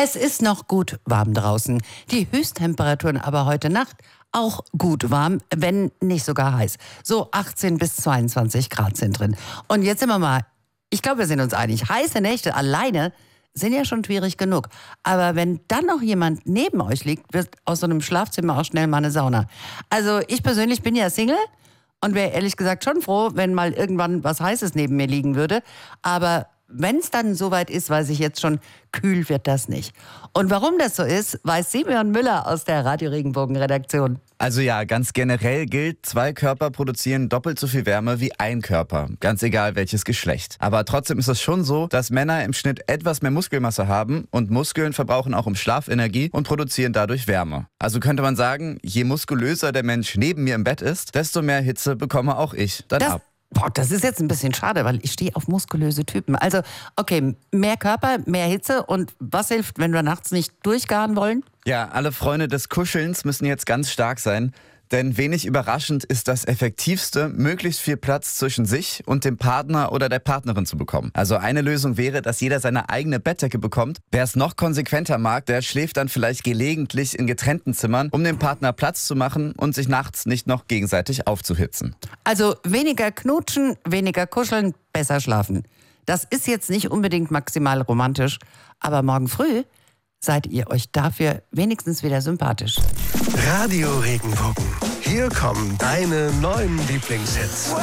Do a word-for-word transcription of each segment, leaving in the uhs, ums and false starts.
Es ist noch gut warm draußen. Die Höchsttemperaturen aber heute Nacht auch gut warm, wenn nicht sogar heiß. So achtzehn bis zweiundzwanzig Grad sind drin. Und jetzt sind wir mal, ich glaube, wir sind uns einig, heiße Nächte alleine sind ja schon schwierig genug. Aber wenn dann noch jemand neben euch liegt, wird aus so einem Schlafzimmer auch schnell mal eine Sauna. Also ich persönlich bin ja Single und wäre ehrlich gesagt schon froh, wenn mal irgendwann was Heißes neben mir liegen würde. Aber wenn es dann soweit ist, weiß ich jetzt schon, kühl wird das nicht. Und warum das so ist, weiß Simeon Müller aus der Radio Regenbogen-Redaktion. Also ja, ganz generell gilt, zwei Körper produzieren doppelt so viel Wärme wie ein Körper. Ganz egal welches Geschlecht. Aber trotzdem ist es schon so, dass Männer im Schnitt etwas mehr Muskelmasse haben und Muskeln verbrauchen auch im Schlaf Energie und produzieren dadurch Wärme. Also könnte man sagen, je muskulöser der Mensch neben mir im Bett ist, desto mehr Hitze bekomme auch ich dann Das ab. Boah, das ist jetzt ein bisschen schade, weil ich stehe auf muskulöse Typen. Also, okay, mehr Körper, mehr Hitze. Und was hilft, wenn wir nachts nicht durchgaren wollen? Ja, alle Freunde des Kuschelns müssen jetzt ganz stark sein. Denn wenig überraschend ist das Effektivste, möglichst viel Platz zwischen sich und dem Partner oder der Partnerin zu bekommen. Also eine Lösung wäre, dass jeder seine eigene Bettdecke bekommt. Wer es noch konsequenter mag, der schläft dann vielleicht gelegentlich in getrennten Zimmern, um dem Partner Platz zu machen und sich nachts nicht noch gegenseitig aufzuhitzen. Also weniger knutschen, weniger kuscheln, besser schlafen. Das ist jetzt nicht unbedingt maximal romantisch, aber morgen früh seid ihr euch dafür wenigstens wieder sympathisch. Radio Regenbogen. Hier kommen deine neuen Lieblingshits.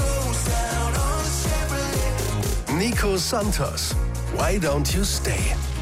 Nico Santos, Why Don't You Stay?